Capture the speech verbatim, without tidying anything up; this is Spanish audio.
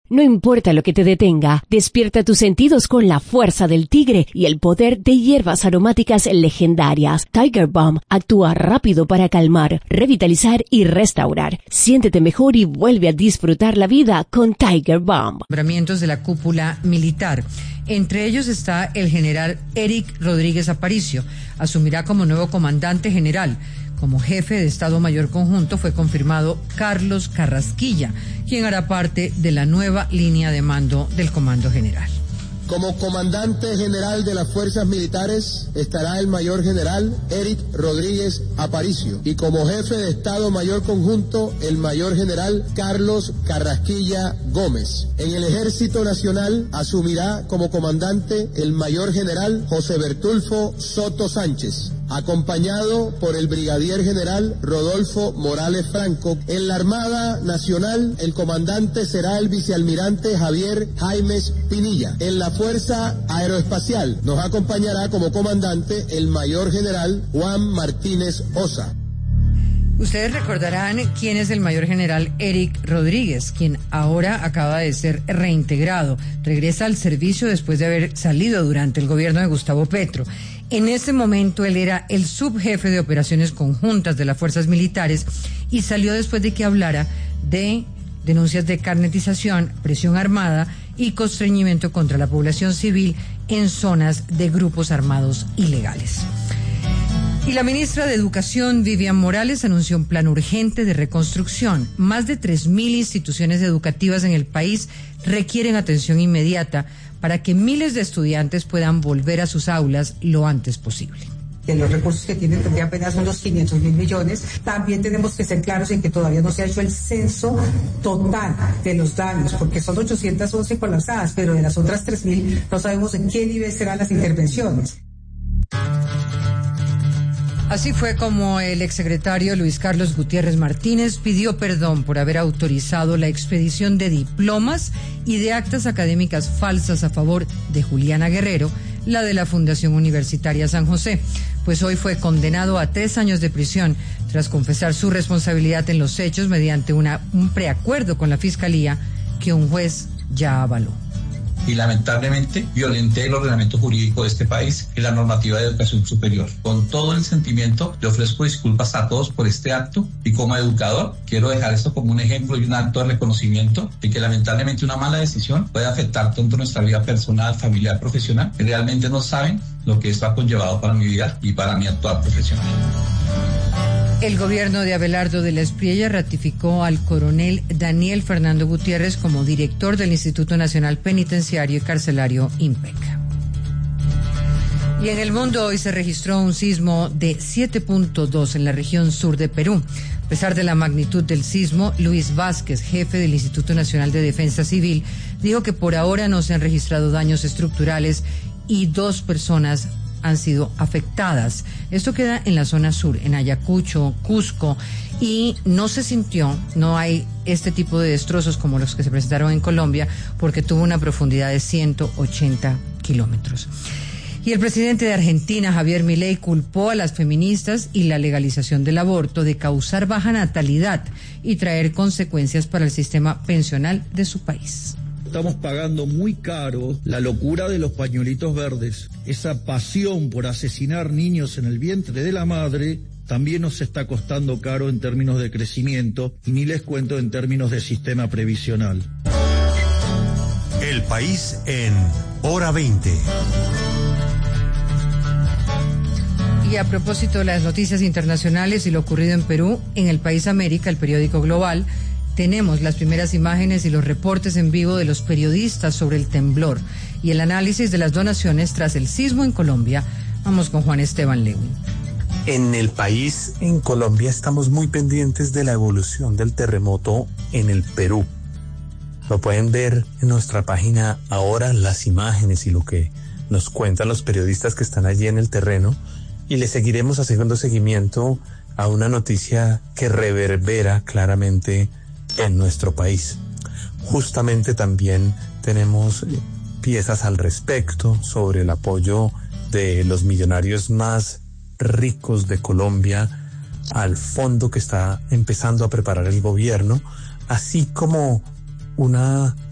No importa lo que te detenga, despierta tus sentidos con la fuerza del tigre y el poder de hierbas aromáticas legendarias. Tiger Balm actúa rápido para calmar, revitalizar y restaurar. Siéntete mejor y vuelve a disfrutar la vida con Tiger Balm. Nombramientos de la cúpula militar. Entre ellos está el general Eric Rodríguez Aparicio. Asumirá como nuevo comandante general. Como jefe de Estado Mayor Conjunto fue confirmado Carlos Carrasquilla, quien hará parte de la nueva línea de mando del Comando General. Como comandante general de las fuerzas militares estará el mayor general Eric Rodríguez Aparicio y como jefe de Estado Mayor Conjunto el mayor general Carlos Carrasquilla Gómez. En el Ejército Nacional asumirá como comandante el mayor general José Bertulfo Soto Sánchez, acompañado por el brigadier general Rodolfo Morales Franco. En la Armada Nacional, el comandante será el vicealmirante Javier Jaimes Pinilla. En la Fuerza Aeroespacial nos acompañará como comandante el mayor general Juan Martínez Osa. Ustedes recordarán quién es el mayor general Eric Rodríguez, quien ahora acaba de ser reintegrado. Regresa al servicio después de haber salido durante el gobierno de Gustavo Petro. En ese momento él era el subjefe de operaciones conjuntas de las fuerzas militares y salió después de que hablara de denuncias de carnetización, presión armada y constreñimiento contra la población civil en zonas de grupos armados ilegales. Y la ministra de Educación, Vivian Morales, anunció un plan urgente de reconstrucción. Más de tres mil instituciones educativas en el país requieren atención inmediata para que miles de estudiantes puedan volver a sus aulas lo antes posible. Que los recursos que tienen tendría apenas son los quinientos mil millones. También tenemos que ser claros en que todavía no se ha hecho el censo total de los daños, porque son ochocientas once colapsadas, pero de las otras tres mil no sabemos en qué nivel serán las intervenciones. Así fue como el exsecretario Luis Carlos Gutiérrez Martínez pidió perdón por haber autorizado la expedición de diplomas y de actas académicas falsas a favor de Juliana Guerrero, la de la Fundación Universitaria San José, pues hoy fue condenado a tres años de prisión tras confesar su responsabilidad en los hechos mediante una, un preacuerdo con la Fiscalía que un juez ya avaló. Y lamentablemente violenté el ordenamiento jurídico de este país y la normativa de educación superior. Con todo el sentimiento le ofrezco disculpas a todos por este acto y como educador quiero dejar esto como un ejemplo y un acto de reconocimiento de que lamentablemente una mala decisión puede afectar tanto nuestra vida personal, familiar, profesional, que realmente no saben lo que esto ha conllevado para mi vida y para mi actual profesional. El gobierno de Abelardo de la Espriella ratificó al coronel Daniel Fernando Gutiérrez como director del Instituto Nacional Penitenciario y Carcelario INPEC. Y en el mundo hoy se registró un sismo de siete punto dos en la región sur de Perú. A pesar de la magnitud del sismo, Luis Vázquez, jefe del Instituto Nacional de Defensa Civil, dijo que por ahora no se han registrado daños estructurales y dos personas han sido afectadas. Esto queda en la zona sur, en Ayacucho, Cusco, y no se sintió, no hay este tipo de destrozos como los que se presentaron en Colombia, porque tuvo una profundidad de ciento ochenta kilómetros. Y el presidente de Argentina, Javier Milei, culpó a las feministas y la legalización del aborto de causar baja natalidad y traer consecuencias para el sistema pensional de su país. Estamos pagando muy caro la locura de los pañuelitos verdes. Esa pasión por asesinar niños en el vientre de la madre también nos está costando caro en términos de crecimiento y ni les cuento en términos de sistema previsional. El país en Hora veinte. Y a propósito de las noticias internacionales y lo ocurrido en Perú, en El País América, el periódico global, tenemos las primeras imágenes y los reportes en vivo de los periodistas sobre el temblor y el análisis de las donaciones tras el sismo en Colombia. Vamos con Juan Esteban Lewin. En El País, en Colombia, estamos muy pendientes de la evolución del terremoto en el Perú. Lo pueden ver en nuestra página ahora, las imágenes y lo que nos cuentan los periodistas que están allí en el terreno, y le seguiremos haciendo seguimiento a una noticia que reverbera claramente en nuestro país. Justamente también tenemos piezas al respecto sobre el apoyo de los millonarios más ricos de Colombia al fondo que está empezando a preparar el gobierno, así como una